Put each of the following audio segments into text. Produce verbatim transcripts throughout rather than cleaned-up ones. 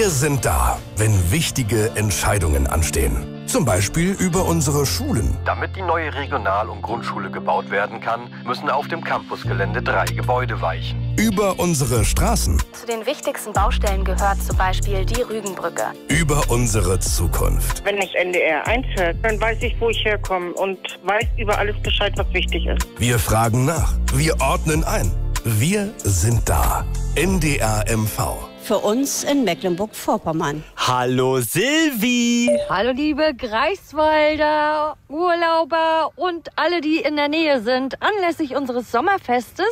Wir sind da, wenn wichtige Entscheidungen anstehen. Zum Beispiel über unsere Schulen. Damit die neue Regional- und Grundschule gebaut werden kann, müssen auf dem Campusgelände drei Gebäude weichen. Über unsere Straßen. Zu den wichtigsten Baustellen gehört zum Beispiel die Rügenbrücke. Über unsere Zukunft. Wenn das N D R eins hört, dann weiß ich, wo ich herkomme und weiß über alles Bescheid, was wichtig ist. Wir fragen nach. Wir ordnen ein. Wir sind da. N D R M V. Für uns in Mecklenburg-Vorpommern. Hallo Silvi! Hallo liebe Greifswalder, Urlauber und alle, die in der Nähe sind. Anlässlich unseres Sommerfestes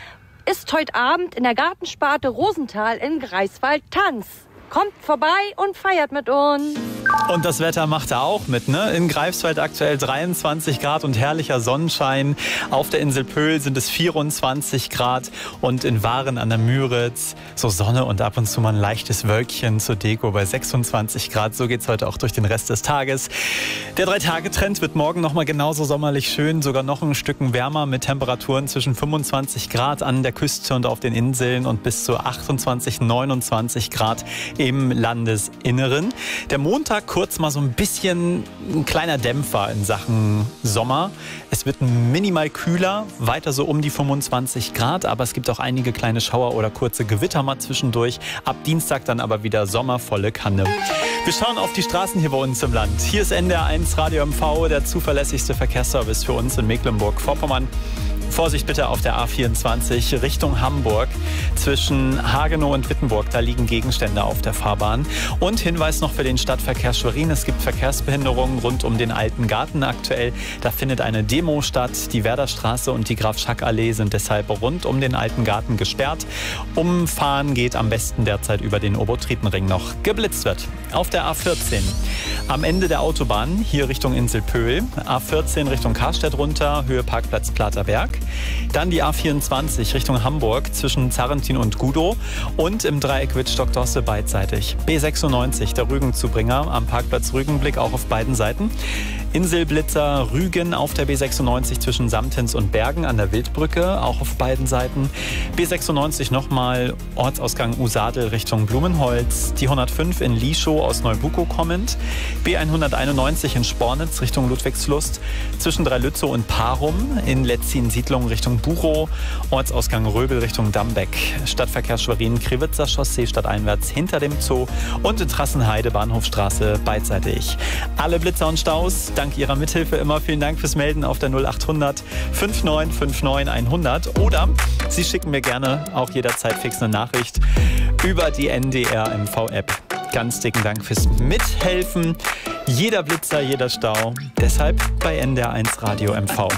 ist heute Abend in der Gartensparte Rosenthal in Greifswald Tanz. Kommt vorbei und feiert mit uns. Und das Wetter macht er auch mit, ne? In Greifswald aktuell dreiundzwanzig Grad und herrlicher Sonnenschein. Auf der Insel Pöhl sind es vierundzwanzig Grad und in Waren an der Müritz so Sonne und ab und zu mal ein leichtes Wölkchen zur Deko bei sechsundzwanzig Grad. So geht's heute auch durch den Rest des Tages. Der Drei-Tage-Trend wird morgen nochmal genauso sommerlich schön, sogar noch ein Stück wärmer mit Temperaturen zwischen fünfundzwanzig Grad an der Küste und auf den Inseln und bis zu achtundzwanzig, neunundzwanzig Grad im Landesinneren. Der Montag kurz mal so ein bisschen ein kleiner Dämpfer in Sachen Sommer. Es wird minimal kühler, weiter so um die fünfundzwanzig Grad, aber es gibt auch einige kleine Schauer oder kurze Gewitter mal zwischendurch. Ab Dienstag dann aber wieder sommervolle Kanne. Wir schauen auf die Straßen hier bei uns im Land. Hier ist N D R eins Radio M V, der zuverlässigste Verkehrsservice für uns in Mecklenburg-Vorpommern. Vorsicht bitte auf der A vierundzwanzig Richtung Hamburg. Zwischen Hagenow und Wittenburg, da liegen Gegenstände auf der Fahrbahn. Und Hinweis noch für den Stadtverkehr Schwerin. Es gibt Verkehrsbehinderungen rund um den Alten Garten aktuell. Da findet eine Demo statt. Die Werderstraße und die Graf-Schack-Allee sind deshalb rund um den Alten Garten gesperrt. Umfahren geht am besten derzeit über den Obotritenring noch. Geblitzt wird auf der A vierzehn. Am Ende der Autobahn, hier Richtung Insel Pöhl. A vierzehn Richtung Karstedt runter, Höhe Parkplatz Platerberg. Dann die A vierundzwanzig Richtung Hamburg zwischen Zarrentin und Gudow und im Dreieck Wittstock-Dosse beidseitig. B sechsundneunzig, der Rügenzubringer am Parkplatz Rügenblick auch auf beiden Seiten. Inselblitzer Rügen auf der B sechsundneunzig zwischen Samtens und Bergen an der Wildbrücke, auch auf beiden Seiten. B sechsundneunzig nochmal Ortsausgang Usadel Richtung Blumenholz. Die hundertfünf in Lieschow aus Neubukow kommend. B hunderteinundneunzig in Spornitz Richtung Ludwigslust. Zwischen Dreilützow und Parum in Letzin-Siedlung Richtung Buchow. Ortsausgang Röbel Richtung Dambeck. Stadtverkehr Schwerin Krivitzer Chaussee stadteinwärts hinter dem Zoo. Und in Trassenheide Bahnhofstraße beidseitig. Alle Blitzer und Staus, dank Ihrer Mithilfe immer. Vielen Dank fürs Melden auf der null achthundert neunundfünfzig neunundfünfzig hundert. Oder Sie schicken mir gerne auch jederzeit fix eine Nachricht über die N D R M V-App. Ganz dicken Dank fürs Mithelfen. Jeder Blitzer, jeder Stau. Deshalb bei N D R eins Radio M V.